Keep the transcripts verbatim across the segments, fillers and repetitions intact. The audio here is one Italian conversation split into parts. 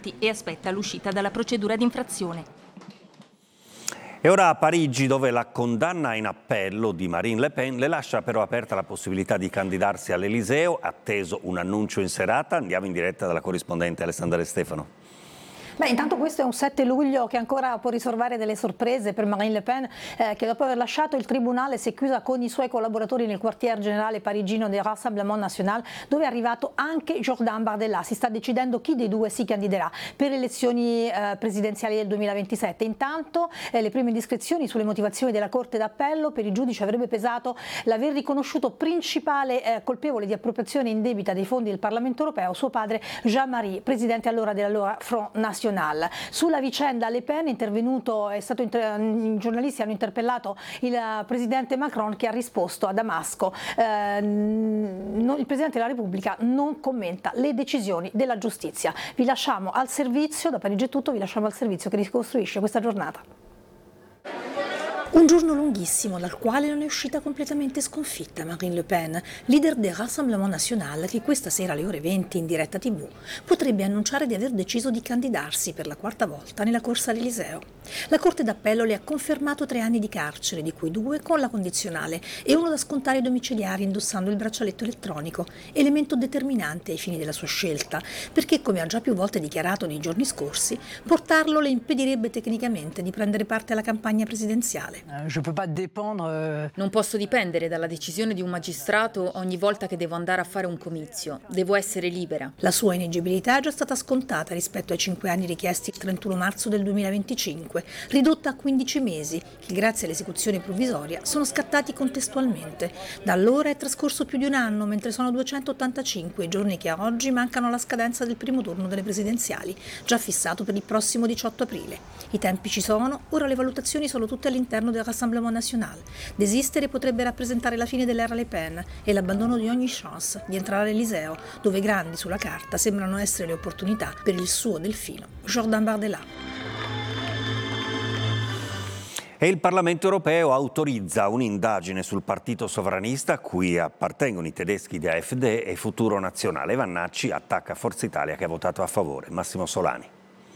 confronti e aspetta l'uscita dalla procedura di infrazione. E ora a Parigi, dove la condanna in appello di Marine Le Pen le lascia però aperta la possibilità di candidarsi all'Eliseo, atteso un annuncio in serata. Andiamo in diretta dalla corrispondente Alessandra De Stefano. Beh, intanto questo è un sette luglio che ancora può riservare delle sorprese per Marine Le Pen, eh, che dopo aver lasciato il tribunale si è chiusa con i suoi collaboratori nel quartier generale parigino del Rassemblement National, dove è arrivato anche Jordan Bardella. Si sta decidendo chi dei due si candiderà per le elezioni eh, presidenziali del duemilaventisette. Intanto eh, le prime indiscrezioni sulle motivazioni della Corte d'Appello: per i giudici avrebbe pesato l'aver riconosciuto principale eh, colpevole di appropriazione indebita dei fondi del Parlamento europeo suo padre Jean-Marie, presidente allora dell'allora Front National. Sulla vicenda Le Pen è intervenuto, è stato inter- i giornalisti hanno interpellato il presidente Macron, che ha risposto a Damasco. Eh, non, il presidente della Repubblica non commenta le decisioni della giustizia. Vi lasciamo al servizio, da Parigi è tutto, vi lasciamo al servizio che ricostruisce questa giornata. Un giorno lunghissimo dal quale non è uscita completamente sconfitta Marine Le Pen, leader del Rassemblement National, che questa sera alle ore venti in diretta tivù potrebbe annunciare di aver deciso di candidarsi per la quarta volta nella corsa all'Eliseo. La Corte d'Appello le ha confermato tre anni di carcere, di cui due con la condizionale e uno da scontare ai domiciliari indossando il braccialetto elettronico, elemento determinante ai fini della sua scelta, perché, come ha già più volte dichiarato nei giorni scorsi, portarlo le impedirebbe tecnicamente di prendere parte alla campagna presidenziale. Non posso dipendere dalla decisione di un magistrato ogni volta che devo andare a fare un comizio. Devo essere libera. La sua ineleggibilità è già stata scontata rispetto ai cinque anni richiesti il trentuno marzo del duemilaventicinque, ridotta a quindici mesi, che grazie all'esecuzione provvisoria sono scattati contestualmente. Da allora è trascorso più di un anno, mentre sono duecentottantacinque i giorni che a oggi mancano alla scadenza del primo turno delle presidenziali, già fissato per il prossimo diciotto aprile. I tempi ci sono, ora le valutazioni sono tutte all'interno del Rassemblement National. Desistere potrebbe rappresentare la fine dell'era Le Pen e l'abbandono di ogni chance di entrare all'Eliseo, dove grandi sulla carta sembrano essere le opportunità per il suo delfino Jordan Bardella. E il Parlamento europeo autorizza un'indagine sul partito sovranista a cui appartengono i tedeschi di A F D e Futuro Nazionale. Vannacci attacca Forza Italia, che ha votato a favore. Massimo Solani.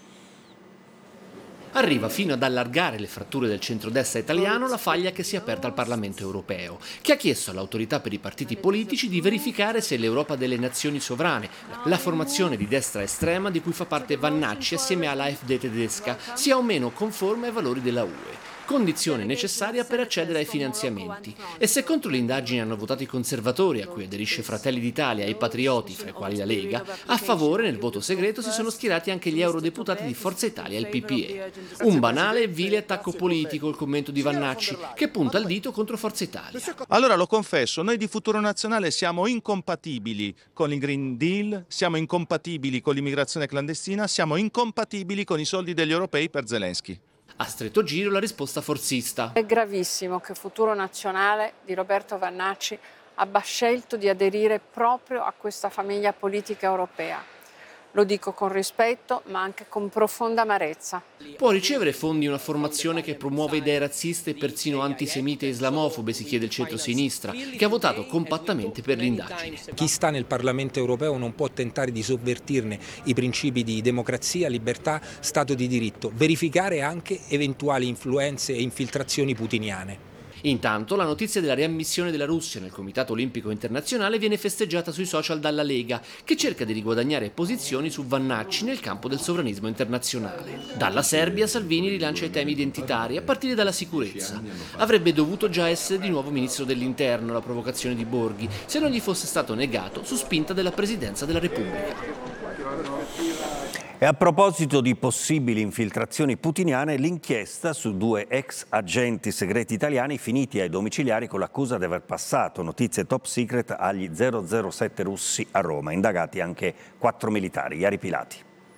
Arriva fino ad allargare le fratture del centrodestra italiano la faglia che si è aperta al Parlamento europeo, che ha chiesto all'autorità per i partiti politici di verificare se l'Europa delle nazioni sovrane, la formazione di destra estrema di cui fa parte Vannacci assieme alla A F D tedesca, sia o meno conforme ai valori della U E. Condizione necessaria per accedere ai finanziamenti. E se contro le indagini hanno votato i conservatori, a cui aderisce Fratelli d'Italia, e i patrioti, fra i quali la Lega, a favore nel voto segreto si sono schierati anche gli eurodeputati di Forza Italia e il P P E. Un banale e vile attacco politico, il commento di Vannacci, che punta il dito contro Forza Italia. Allora lo confesso, noi di Futuro Nazionale siamo incompatibili con il Green Deal, siamo incompatibili con l'immigrazione clandestina, siamo incompatibili con i soldi degli europei per Zelensky. A stretto giro la risposta forzista. È gravissimo che Futuro Nazionale di Roberto Vannacci abbia scelto di aderire proprio a questa famiglia politica europea. Lo dico con rispetto, ma anche con profonda amarezza. Può ricevere fondi una formazione che promuove idee razziste e persino antisemite e islamofobe, si chiede il centro-sinistra, che ha votato compattamente per l'indagine. Chi sta nel Parlamento europeo non può tentare di sovvertirne i principi di democrazia, libertà, Stato di diritto, verificare anche eventuali influenze e infiltrazioni putiniane. Intanto la notizia della riammissione della Russia nel Comitato Olimpico Internazionale viene festeggiata sui social dalla Lega, che cerca di riguadagnare posizioni su Vannacci nel campo del sovranismo internazionale. Dalla Serbia Salvini rilancia i temi identitari, a partire dalla sicurezza. Avrebbe dovuto già essere di nuovo ministro dell'Interno, la provocazione di Borghi, se non gli fosse stato negato su spinta della Presidenza della Repubblica. E a proposito di possibili infiltrazioni putiniane, l'inchiesta su due ex agenti segreti italiani finiti ai domiciliari con l'accusa di aver passato notizie top secret agli zero zero sette russi a Roma. Indagati anche quattro militari. Iari Pilati.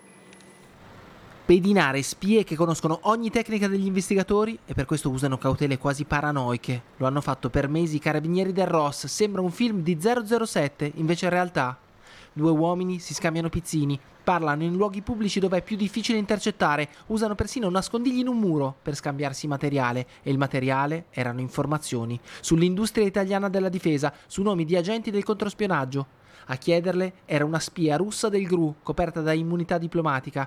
Pedinare spie che conoscono ogni tecnica degli investigatori e per questo usano cautele quasi paranoiche. Lo hanno fatto per mesi i carabinieri del R O S. Sembra un film di zero zero sette, invece in realtà. Due uomini si scambiano pizzini, parlano in luoghi pubblici dove è più difficile intercettare, usano persino nascondigli in un muro per scambiarsi materiale, e il materiale erano informazioni sull'industria italiana della difesa, su nomi di agenti del controspionaggio. A chiederle era una spia russa del G R U, coperta da immunità diplomatica,